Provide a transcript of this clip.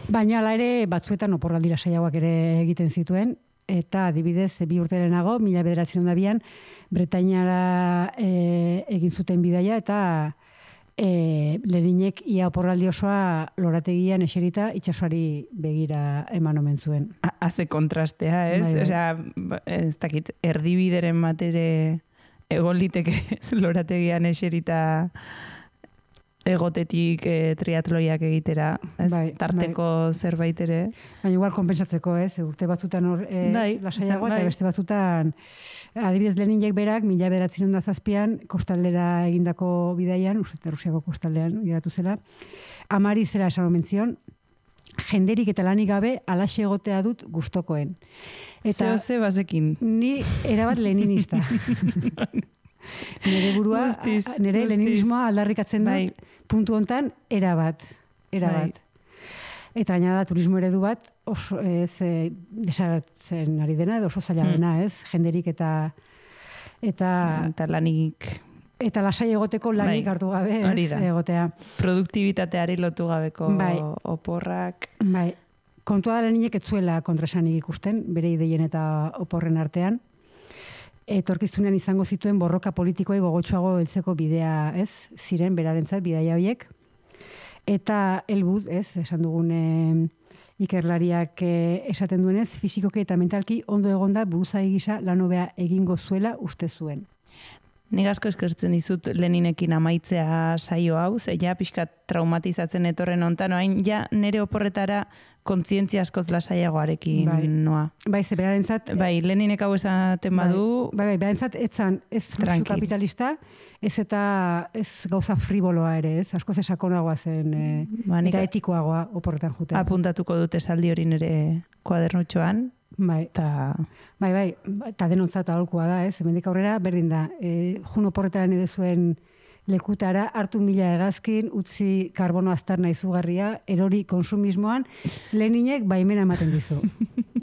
Baina ala ere batzuetan oporraldi lasaiagoak ere egiten zituen, eta adibidez 2 urte lehenago, 1902an, Bretainara egin zuten bidaia, eta Leninek ia oporraldi osoa lorategian eserita itsasoari begira eman omen zuen. Haze kontrastea, ez? Bai. Osea, ez dakit, erdibideren batere egon liteke lorategian eserita egotetik triatloiak egitera, ez? Bai, Tarteko zerbait ere. Baina igual konpensatzeko, ez? Urte batzutan lasaiago, eta beste batzutan adibidez Leninek berak 1907an kostaldera egindako bidaian, uste Rusiako kostaldean geratu zela, amari zera esan omen zion, jenderik eta lanik gabe alaxe egotea dut gustokoen. Eta Ze bazekin. ni erabat leninista. Nere burua, nere leninismoa aldarrikatzen dut, puntu hontan erabat. Eta gaina da turismo eredu bat oso desagertzen ari dena, oso zaila dena, ez? Jenderik eta lanik. Eta lasai egoteko lanik hartu gabe, ez? Egotea. Produktibitateari lotu gabeko oporrak. Bai. Kontua da Leninek ez zuela kontraesanik ikusten, bere ideien eta oporren artean. Etorkizunean izango zituen borroka politikoei gogotsuago heltzeko bidea, ez? Ziren berarentzat bidaia horiek. Eta helbut, ez? Esan dugun ikerlariak esaten duenez, fisikoki eta mentalki ondo egonda buruzagi gisa lan hobea egingo zuela uste zuen. Nik asko eskertzen dizut Leninekin amaitzea saio hau, ze ja pixkat traumatizatzen etorren hontan, orain ja nere oporretara kontzientzia askoz lasaiagoarekin noa. Bai, ze berarentzat... Bai, Leninek hau esaten badu... Bai, berarentzat ez fluxu kapitalista, ez gauza friboloa ere, ez? Askoz esakonagoa zen, eta etikoagoa oporretan juten. Apuntatuko dute esaldi hori nire kuadernutxoan. Bai, eta denontzat aholkua da, ez? Hemendik aurrera, berdin da, jun oporretaren edo zuen lekutara, hartu 1000 hegazkin, utzi karbono aztarna izugarria, erori konsumismoan, Leninek baimena ematen dizu.